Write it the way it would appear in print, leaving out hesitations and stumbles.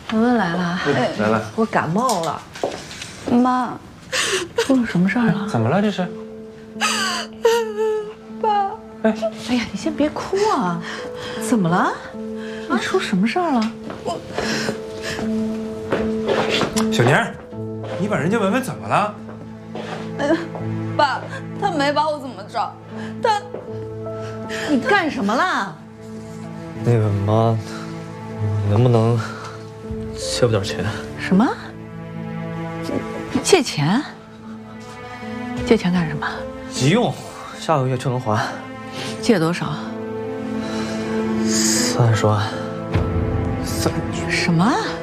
文文来了， 来了， 我感冒了。 妈， 出了什么事儿了？ 怎么了这是？ 爸， 哎呀，你先别哭啊！怎么了？你出什么事儿了？ 小宁，你把人家文文怎么了？ 爸，他没把我怎么着， 你干什么了？ 那个妈，你能不能借我点钱？ 什么？借钱？借钱干什么？ 急用，下个月就能还。 借多少 30万。 什么？